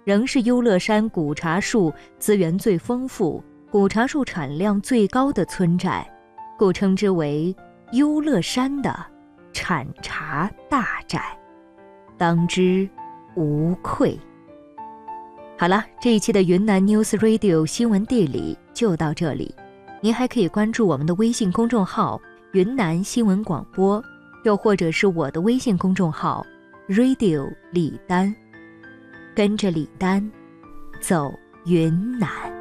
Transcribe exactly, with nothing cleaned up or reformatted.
仍是优乐山古茶树资源最丰富、古茶树产量最高的村寨，故称之为优乐山的产茶大寨，当之无愧。好了，这一期的云南 News Radio 新闻地理就到这里。您还可以关注我们的微信公众号云南新闻广播，又或者是我的微信公众号 Radio 李丹，跟着李丹走云南。